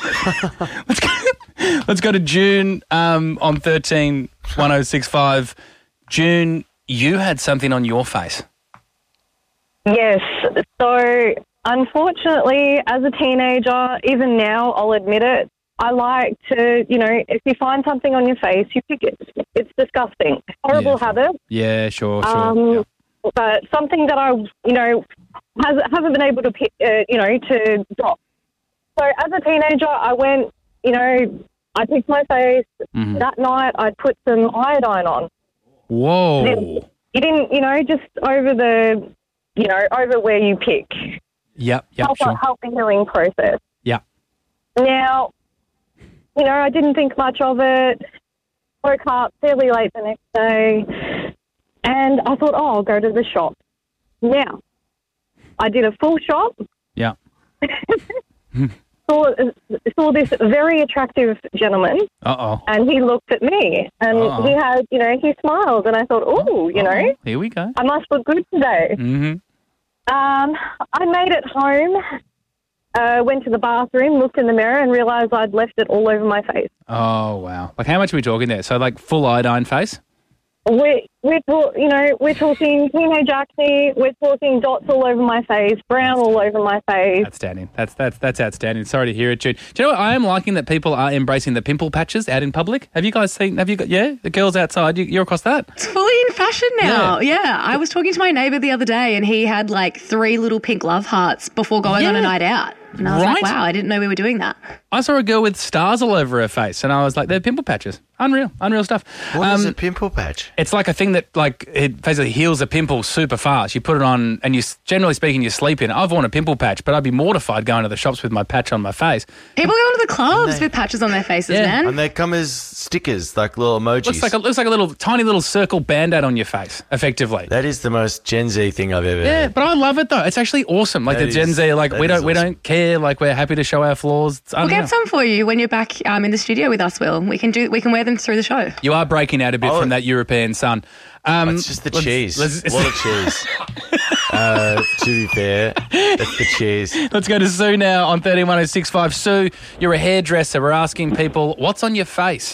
let's go to June on 131065. June, you had something on your face. Yes. So, unfortunately, as a teenager, even now, I'll admit it, I like to, if you find something on your face, you pick it. It's disgusting. Horrible habit. Yeah, sure. Yeah. But something that I, haven't been able to pick, to drop. So as a teenager, I went, I picked my face. Mm-hmm. That night, I put some iodine on. Whoa. You didn't, just over the, over where you pick. Yep, help the healing process. Yeah. Now, I didn't think much of it. Woke up fairly late the next day, and I thought, I'll go to the shop. Now, I did a full shop. Yeah. saw this very attractive gentleman. Uh-oh. And he looked at me, and he had, he smiled, and I thought, here we go. I must look good today. Mm-hmm. I made it home. Went to the bathroom, looked in the mirror, and realised I'd left it all over my face. Oh, wow. Like, how much are we talking there? So, like, full iodine face? We're talking teenage acne. We're talking dots all over my face, brown all over my face. Outstanding. That's outstanding. Sorry to hear it, Jude. Do you know what? I am liking that people are embracing the pimple patches out in public. Have you guys seen? The girls outside? You're across that? It's fully in fashion now. Yeah. I was talking to my neighbour the other day, and he had like 3 little pink love hearts before going on a night out. And I was like, wow, I didn't know we were doing that. I saw a girl with stars all over her face, and I was like, they're pimple patches. Unreal stuff. What is a pimple patch? It's like a thing that, like, it basically heals a pimple super fast. You put it on, and generally speaking, you sleep in it. I've worn a pimple patch, but I'd be mortified going to the shops with my patch on my face. People go to the clubs with patches on their faces, man. And they come as stickers, like little emojis. Looks like a tiny little circle Band-Aid on your face, effectively. That is the most Gen Z thing I've ever heard. Yeah, but I love it, though. It's actually awesome. Like, the Gen Z, like, we don't care. Like, we're happy to show our flaws. We'll get some for you when you're back in the studio with us, Will. We can wear them through the show. You are breaking out a bit from that European sun. It's just the cheese. A lot of cheese. To be fair, it's the cheese. Let's go to Sue now on 131065. Sue, you're a hairdresser. We're asking people, what's on your face?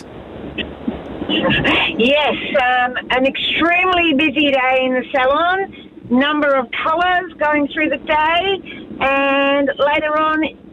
Yes, an extremely busy day in the salon. Number of colours going through the day, and later on